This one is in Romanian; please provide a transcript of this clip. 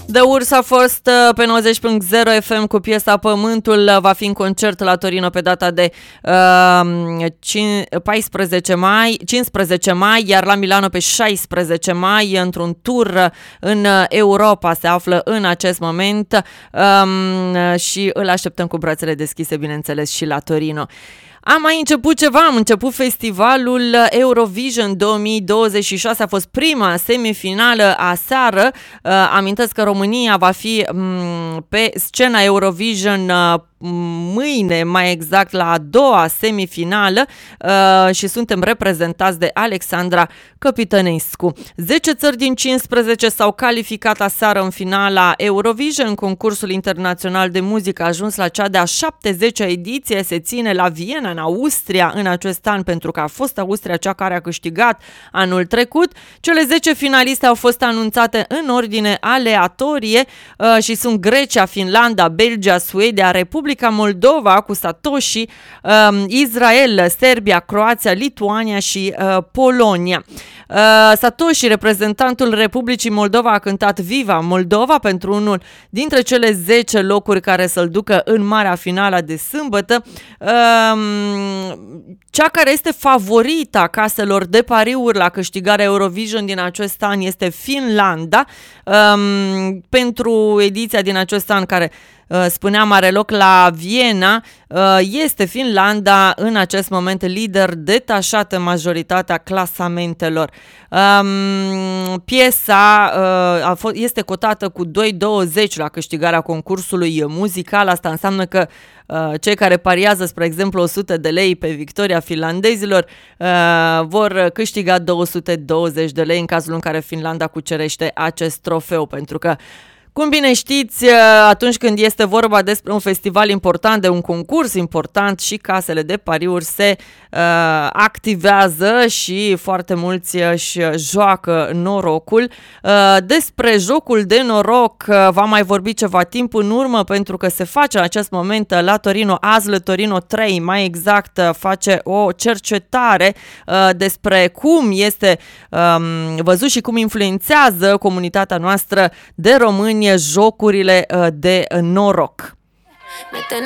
The Urs a fost pe 90.0 FM cu piesa Pământul. Va fi în concert la Torino pe data de 15 mai, iar la Milano pe 16 mai, într-un tur în Europa se află în acest moment și îl așteptăm cu brațele deschise, bineînțeles, și la Torino. Am început festivalul Eurovision 2026, a fost prima semifinală aseară. Amintesc că România va fi pe scena Eurovision mâine, mai exact la a doua semifinală, și suntem reprezentați de Alexandra Căpitănescu. 10 țări din 15 s-au calificat aseară în finala Eurovision. Concursul internațional de muzică a ajuns la cea de-a 70-a ediție, se ține la Viena, în Austria, în acest an, pentru că a fost Austria cea care a câștigat anul trecut. Cele 10 finaliste au fost anunțate în ordine aleatorie și sunt Grecia, Finlanda, Belgia, Suedia, Republica Moldova cu Satoshi, Israel, Serbia, Croația, Lituania și Polonia. Satoshi, reprezentantul Republicii Moldova, a cântat Viva Moldova pentru unul dintre cele 10 locuri care să-l ducă în marea finală de sâmbătă. Cea care este favorita caselor de pariuri la câștigarea Eurovision din acest an este Finlanda. Pentru ediția din acest an, care spuneam are loc la Viena, este Finlanda în acest moment lider detașat în majoritatea clasamentelor. Piesa este cotată cu 2,20 la câștigarea concursului muzical. Asta înseamnă că cei care pariază, spre exemplu, 100 de lei pe victoria finlandezilor vor câștiga 220 de lei în cazul în care Finlanda cucerește acest trofeu, pentru că, cum bine știți, atunci când este vorba despre un festival important, de un concurs important, și casele de pariuri se activează și foarte mulți își joacă norocul. Despre jocul de noroc v-am mai vorbit ceva timp în urmă, pentru că se face în acest moment la Torino, ASL Torino 3, mai exact, face o cercetare despre cum este văzut și cum influențează comunitatea noastră de români jocurile de noroc.